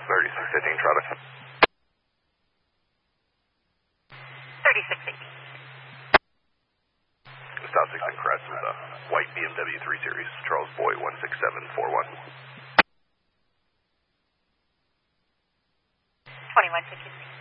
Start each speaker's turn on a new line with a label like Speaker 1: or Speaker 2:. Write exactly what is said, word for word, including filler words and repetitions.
Speaker 1: thirty-six eighteen, traffic.
Speaker 2: thirty-six eighteen.
Speaker 1: South sixteen Crest with a white B M W three series, Charles Boy one six seven four one.
Speaker 2: twenty-one fifty-three.